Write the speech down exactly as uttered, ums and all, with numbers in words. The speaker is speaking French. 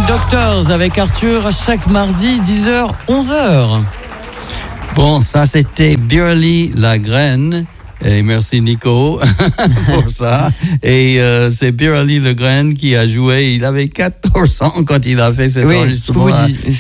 Doctors avec Arthur chaque mardi dix heures onze heures. Bon, ça c'était Burley La Graine. Et merci Nico pour ça. Et euh, c'est Burley Le Graine qui a joué. Il avait quatorze ans quand il a fait cet oui, enregistrement. Je vous dis.